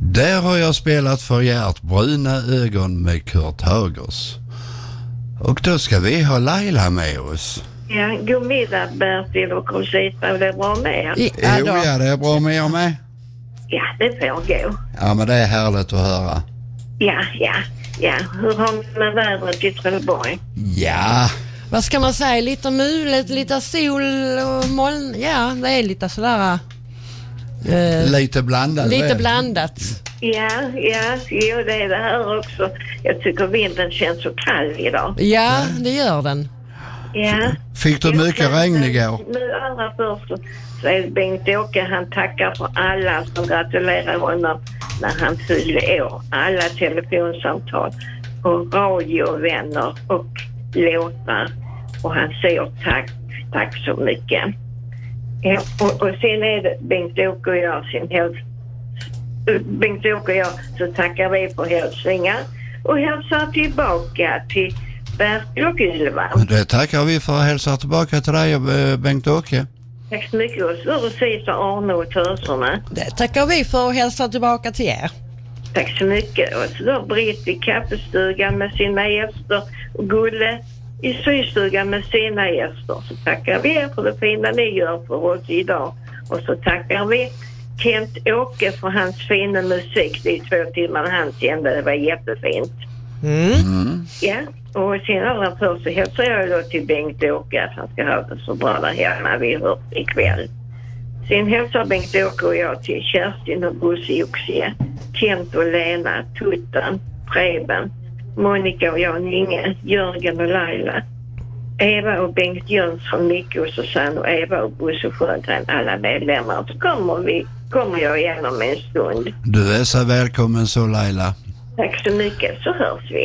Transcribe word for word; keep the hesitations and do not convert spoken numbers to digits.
Där har jag spelat för Gert Bruna ögon med Kurt Hagers. Och då ska vi ha Laila med oss. Ja, god middag Bertil och Rosita, det är bra med er? Ja, jo, ja, det är bra med er med. Ja, det får gå. Ja, men det är härligt att höra. Ja, ja, ja. Hur har ni med vädret i Trelleborg? Ja. Vad ska man säga? Lite mulet, lite sol och moln. Ja, det är lite sådär... Uh, lite blandat. Lite blandat. Ja, ja, jo, det är det här också. Jag tycker vinden känns så kall idag. Ja, det gör den. Ja. Fick du mycket regn igår? Nu allra först så är Bengt-Åke, han tackar för alla som gratulerar honom när han fyllde år. Alla telefonsamtal och radiovänner och låtar. Och han säger tack, tack så mycket. Ja, och, och sen är det Bengt-Åke och jag sin hälsa. Bengt-Åke och jag så tackar vi för hälsningar och hälsar tillbaka till Bertil och Ylva. Det tackar vi för att hälsa tillbaka till dig, Bengt-Åke. Tack så mycket. Och så Rosita, Arne och töserna. Det tackar vi för att hälsa tillbaka till er. Tack så mycket. Och så då Britt i kaffestugan med sina gäster och Gulle i systugan med sina gäster. Så tackar vi er för det fina ni gör för oss idag. Och så tackar vi Kent-Åke för hans fina musik. Det är två timmar han kände, det var jättefint. Mm. Mm. Ja, och sen allra först så hälsar jag då till Bengt-Åke att han ska ha det så bra där hemma vi hört ikväll. Sen hälsar Bengt-Åke och jag till Kerstin och Bosse Juxie, Kent och Lena, Tuttan, Preben, Monica och Jan Inge, Jörgen och Laila, Eva och Bengt Jönsson, Micke och Susanne och Eva och Bosse Sjögren, alla medlemmar. Så kommer, vi, kommer jag igen om en stund. Du är så välkommen så, Laila. Tack så mycket, så hörs vi.